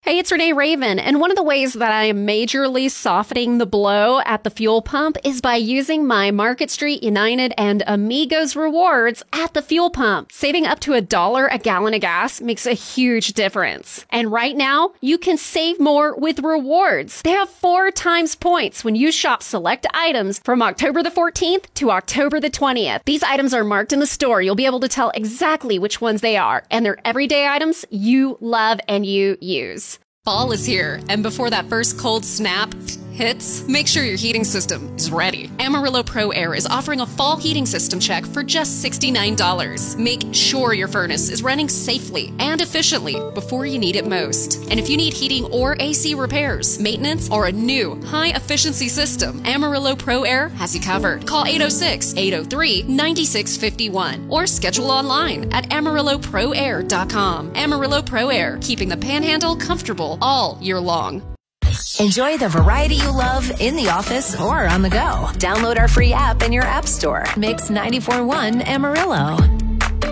Hey, it's Renee Raven, and one of the ways that I am majorly softening the blow at the fuel pump is by using my Market Street, United, and Amigos rewards at the fuel pump. Saving up to $1 a gallon of gas makes a huge difference. And right now, you can save more with rewards. They have 4 times points when you shop select items from October the 14th to October the 20th. These items are marked in the store. You'll be able to tell exactly which ones they are, and they're everyday items you love and you use. Fall is here, and before that first cold snap hits, make sure your heating system is ready. Amarillo Pro Air is offering a fall heating system check for just $69. Make sure your furnace is running safely and efficiently before you need it most. And if you need heating or AC repairs, maintenance, or a new high-efficiency system, Amarillo Pro Air has you covered. Call 806-803-9651 or schedule online at AmarilloProAir.com. Amarillo Pro Air, keeping the Panhandle comfortable all year long. Enjoy the variety you love in the office or on the go. Download our free app in your app store. Mix 94.1 Amarillo.